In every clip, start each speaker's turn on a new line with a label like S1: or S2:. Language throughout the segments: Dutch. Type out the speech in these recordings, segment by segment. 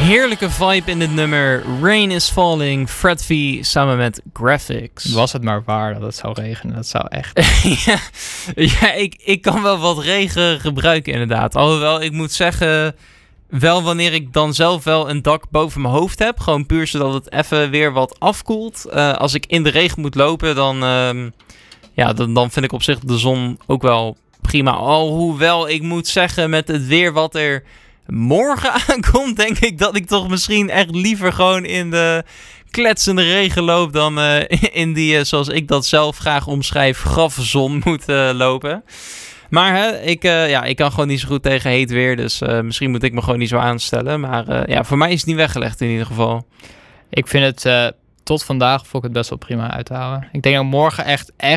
S1: Heerlijke vibe in dit nummer. Rain is Falling, Fred V samen met Graphics.
S2: Was het maar waar dat het zou regenen. Dat zou echt...
S1: ja, ik kan wel wat regen gebruiken inderdaad. Alhoewel, ik moet zeggen... Wel wanneer ik dan zelf wel een dak boven mijn hoofd heb. Gewoon puur zodat het even weer wat afkoelt. Als ik in de regen moet lopen, dan vind ik op zich de zon ook wel prima. Alhoewel, ik moet zeggen, met het weer wat er morgen aankomt, denk ik dat ik toch misschien echt liever gewoon in de kletsende regen loop dan in die, zoals ik dat zelf graag omschrijf, grafzon moet lopen. Maar ik kan gewoon niet zo goed tegen heet weer. Dus misschien moet ik me gewoon niet zo aanstellen. Maar voor mij is het niet weggelegd in ieder geval.
S2: Ik vind het tot vandaag vond ik het best wel prima uit te houden. Ik denk dat morgen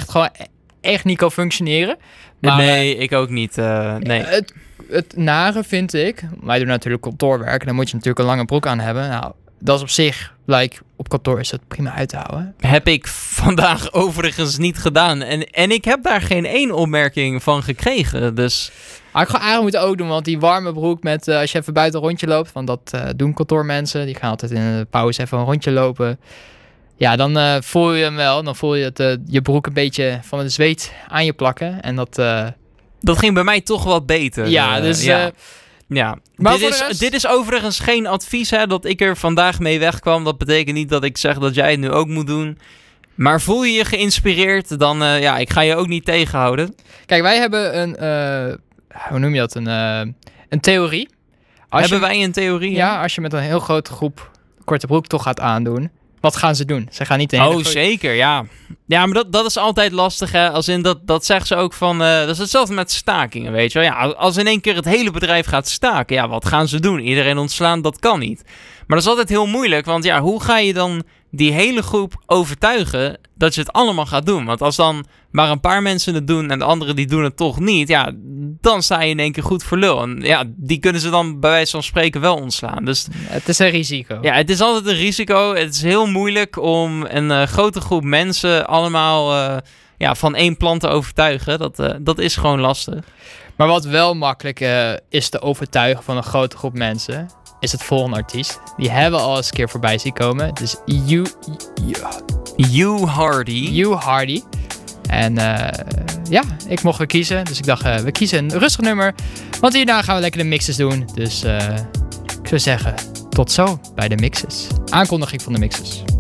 S2: echt niet kan functioneren. Maar,
S1: nee, ik ook niet. Nee.
S2: Het nare vind ik... Wij doen natuurlijk kantoorwerk. Dan moet je natuurlijk een lange broek aan hebben. Nou, dat is op zich... op kantoor is het prima uit te houden.
S1: Heb ik vandaag overigens niet gedaan. En ik heb daar geen één opmerking van gekregen. Dus...
S2: Ik ga eigenlijk moeten ook doen. Want die warme broek met... als je even buiten een rondje loopt. Want dat doen kantoormensen. Die gaan altijd in de pauze even een rondje lopen. Ja, dan voel je hem wel. Dan voel je je broek een beetje van het zweet aan je plakken. En
S1: dat ging bij mij toch wat beter.
S2: Ja, dus...
S1: Ja,
S2: maar
S1: dit is overigens geen advies dat ik er vandaag mee wegkwam. Dat betekent niet dat ik zeg dat jij het nu ook moet doen. Maar voel je je geïnspireerd, dan ik ga je ook niet tegenhouden.
S2: Kijk, wij hebben hoe noem je dat? Een theorie.
S1: Hebben wij een theorie?
S2: Ja, als je met een heel grote groep korte broek toch gaat aandoen. Wat gaan ze doen? Ze gaan niet de hele
S1: zeker, ja. Ja, maar dat is altijd lastig, hè. Als in dat zeggen ze ook van... dat is hetzelfde met stakingen, weet je wel. Ja, als in één keer het hele bedrijf gaat staken... Ja, wat gaan ze doen? Iedereen ontslaan, dat kan niet. Maar dat is altijd heel moeilijk. Want ja, hoe ga je dan die hele groep overtuigen... dat je het allemaal gaat doen? Want als dan maar een paar mensen het doen... en de anderen die doen het toch niet... Ja, dan sta je in één keer goed voor lul. En ja, die kunnen ze dan bij wijze van spreken wel ontslaan. Dus
S2: het is een risico.
S1: Ja, het is altijd een risico. Het is heel moeilijk om een grote groep mensen... allemaal van één plan te overtuigen. Dat is gewoon lastig.
S2: Maar wat wel makkelijk is te overtuigen van een grote groep mensen... is het volgende artiest. Die hebben we al eens een keer voorbij zien komen. Dus
S1: Hugh Hardy.
S2: Hugh Hardy. En ik mocht weer kiezen. Dus ik dacht, we kiezen een rustig nummer. Want hierna gaan we lekker de mixes doen. Dus ik zou zeggen, tot zo bij de mixes. Aankondiging van de mixes.